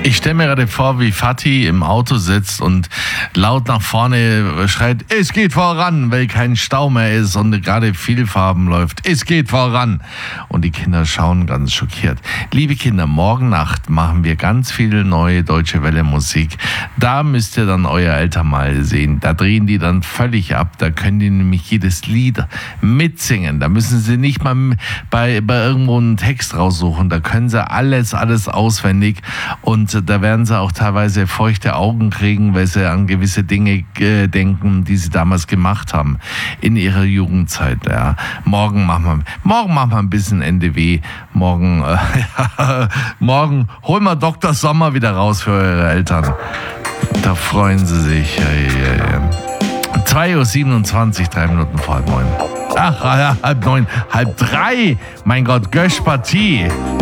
Ich stelle mir gerade vor, wie Fatih im Auto sitzt und laut nach vorne schreit, es geht voran, weil kein Stau mehr ist und gerade Vielfarben läuft. Es geht voran. Und die Kinder schauen ganz schockiert. Liebe Kinder, morgen Nacht machen wir ganz viel neue Deutsche Welle Musik. Da müsst ihr dann euer Eltern mal sehen. Da drehen die dann völlig ab. Da können die nämlich jedes Lied mitsingen. Da müssen sie nicht mal bei irgendwo einen Text raussuchen. Da können sie alles auswendig. Und da werden sie auch teilweise feuchte Augen kriegen, weil sie an gewisse Dinge denken, die sie damals gemacht haben in ihrer Jugendzeit. Ja. Morgen machen wir ein bisschen NDW. Morgen holen wir Dr. Sommer wieder raus für eure Eltern. Da freuen sie sich. Ja. 2.27 Uhr, 3 Minuten vor 8:30. Ach, 8:30, 2:30. Mein Gott, Gösch Partie.